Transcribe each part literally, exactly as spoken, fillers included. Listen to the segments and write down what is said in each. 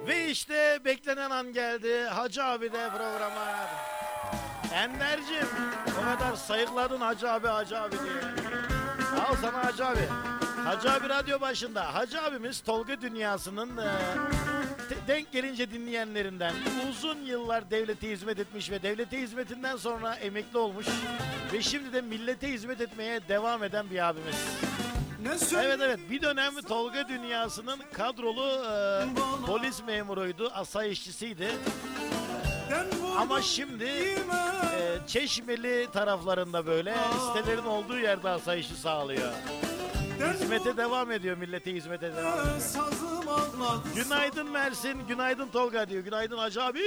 Ve işte beklenen an geldi. Hacı abi de programa. Ender'cim o kadar sayıkladın Hacı abi Hacı abi diye. Al sana Hacı abi. Hacı abi radyo başında. Hacı abimiz Tolga dünyasının e, te- denk gelince dinleyenlerinden, uzun yıllar devlete hizmet etmiş ve devlete hizmetinden sonra emekli olmuş ve şimdi de millete hizmet etmeye devam eden bir abimiz. Evet evet, bir dönem Tolga dünyasının kadrolu e, polis memuruydu, asayişçisiydi. Ama şimdi e, Çeşmeli taraflarında böyle sitelerin olduğu yerde asayişi sağlıyor. Hizmete devam ediyor, millete hizmete devam ediyor. Günaydın Mersin, günaydın Tolga diyor. Günaydın Hacı abi.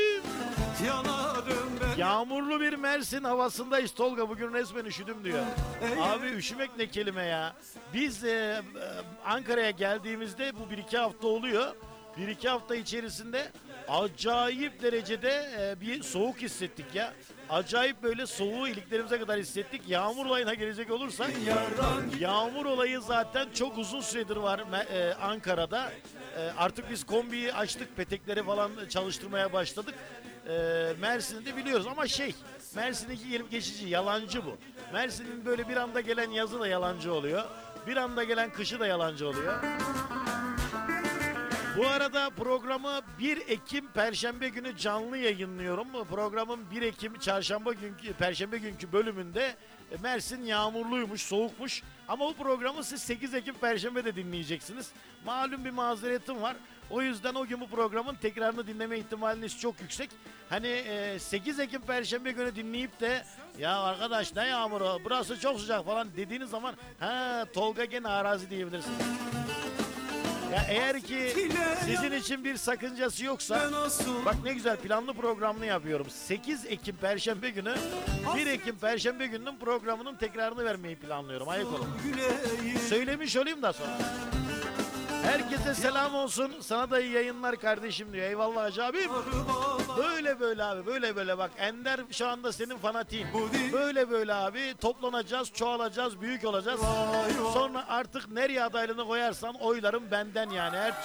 Yağmurlu bir Mersin havasındayız Tolga, bugün resmen üşüdüm diyor. Abi üşümek ne kelime ya. Biz e, e, Ankara'ya geldiğimizde bu bir iki hafta oluyor. Bir iki hafta içerisinde acayip derecede e, bir soğuk hissettik ya. Acayip böyle soğuğu iliklerimize kadar hissettik. Yağmur olayına gelecek olursak, yağmur olayı zaten çok uzun süredir var e, Ankara'da. E, artık biz kombiyi açtık, petekleri falan çalıştırmaya başladık. E, Mersin'i de biliyoruz ama şey, Mersin'deki gelip geçici, yalancı bu. Mersin'in böyle bir anda gelen yazı da yalancı oluyor. Bir anda gelen kışı da yalancı oluyor. Bu arada programı bir Ekim Perşembe günü canlı yayınlıyorum. Programın bir Ekim Çarşamba günkü, Perşembe günkü bölümünde Mersin yağmurluymuş, soğukmuş. Ama bu programı siz sekiz Ekim Perşembe'de dinleyeceksiniz. Malum bir mazeretim var. O yüzden o gün bu programın tekrarını dinleme ihtimaliniz çok yüksek. Hani sekiz Ekim Perşembe günü dinleyip de ya arkadaş ne yağmuru, burası çok sıcak falan dediğiniz zaman ha Tolga gene arazi diyebilirsiniz. Ya eğer ki sizin için bir sakıncası yoksa, bak ne güzel planlı programını yapıyorum. sekiz Ekim Perşembe günü, bir Ekim Perşembe gününün programının tekrarını vermeyi planlıyorum. Ayık olun. Söylemiş olayım da sonra. Herkese selam olsun. Sana da iyi yayınlar kardeşim diyor. Eyvallah Hacı abim. Böyle böyle abi, böyle böyle bak. Ender şu anda senin fanatiğin. Böyle böyle abi toplanacağız, çoğalacağız, büyük olacağız. Sonra artık nereye adaylığını koyarsan oylarım benden yani. Her